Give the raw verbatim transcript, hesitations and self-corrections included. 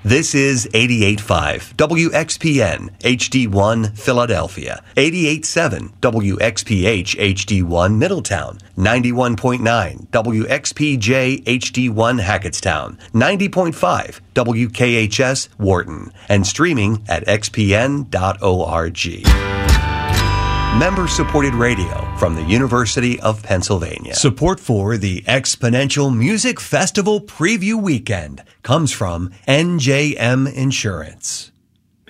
This is eighty-eight point five W X P N H D one Philadelphia, eighty-eight point seven W X P H H D one Middletown, ninety-one point nine W X P J H D one Hackettstown, ninety point five W K H S Wharton, and streaming at x p n dot org. Member-supported radio from the University of Pennsylvania. Support for the Exponential Music Festival Preview Weekend comes from N J M Insurance.